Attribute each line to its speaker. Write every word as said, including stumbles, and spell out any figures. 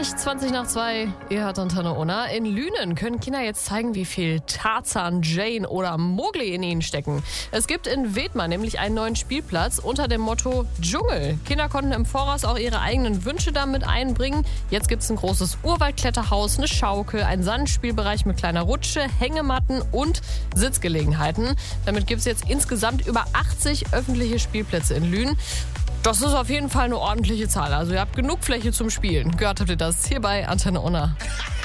Speaker 1: zwanzig, zwanzig nach zwei, ihr hört Antenne Unna. In Lünen können Kinder jetzt zeigen, wie viel Tarzan, Jane oder Mowgli in ihnen stecken. Es gibt in Wedmar nämlich einen neuen Spielplatz unter dem Motto Dschungel. Kinder konnten im Voraus auch ihre eigenen Wünsche damit einbringen. Jetzt gibt es ein großes Urwaldkletterhaus, eine Schaukel, einen Sandspielbereich mit kleiner Rutsche, Hängematten und Sitzgelegenheiten. Damit gibt es jetzt insgesamt über achtzig öffentliche Spielplätze in Lünen. Das ist auf jeden Fall eine ordentliche Zahl. Also ihr habt genug Fläche zum Spielen. Gehört habt ihr das hier bei Antenne Unna.